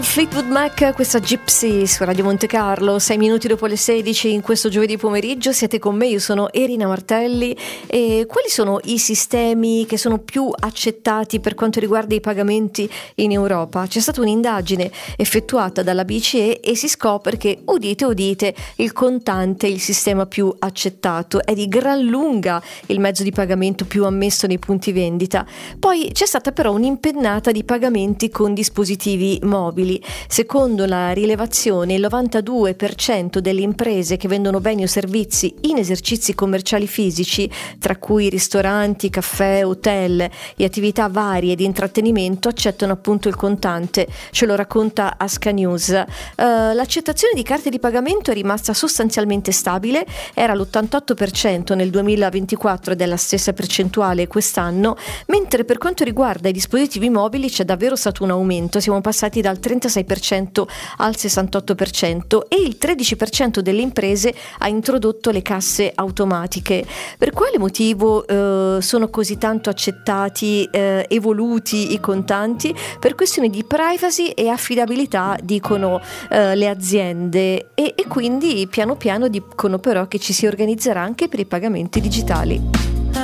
Fleetwood Mac, questa Gypsy su Radio Monte Carlo, 6 minuti dopo le 16 in questo giovedì pomeriggio. Siete con me, io sono Erina Martelli. E quali sono i sistemi che sono più accettati per quanto riguarda i pagamenti in Europa? C'è stata un'indagine effettuata dalla BCE e si scopre che, udite udite, il contante è il sistema più accettato, è di gran lunga il mezzo di pagamento più ammesso nei punti vendita. Poi c'è stata però un'impennata di pagamenti con dispositivi mobili. Secondo la rilevazione, il 92% delle imprese che vendono beni o servizi in esercizi commerciali fisici, tra cui ristoranti, caffè, hotel e attività varie di intrattenimento, accettano appunto il contante. Ce lo racconta Asca News. L'accettazione di carte di pagamento è rimasta sostanzialmente stabile, era l'88% nel 2024 ed è la stessa percentuale quest'anno, mentre per quanto riguarda i dispositivi mobili c'è davvero stato un aumento, siamo passati dal 36% al 68% e il 13% delle imprese ha introdotto le casse automatiche. Per quale motivo sono così tanto accettati, evoluti i contanti? Per questioni di privacy e affidabilità, dicono le aziende, e quindi piano piano dicono però che ci si organizzerà anche per i pagamenti digitali.